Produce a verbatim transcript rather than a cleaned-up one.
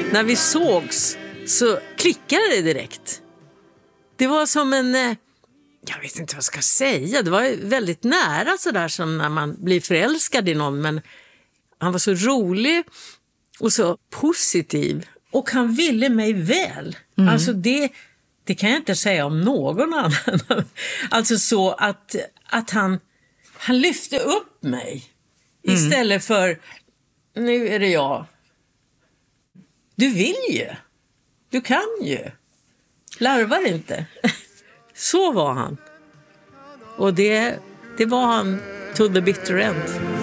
när vi sågs så klickade det direkt. Det var som en, jag vet inte vad jag ska säga, det var väldigt nära sådär som när man blir förälskad i någon, men han var så rolig och så positiv och han ville mig väl. Mm. Alltså det, det kan jag inte säga om någon annan. Alltså så att, att han, han lyfte upp mig mm. istället för, nu är det jag. Du vill ju. Du kan ju. Larvar inte. Så var han. Och det, det var han to the bitter end.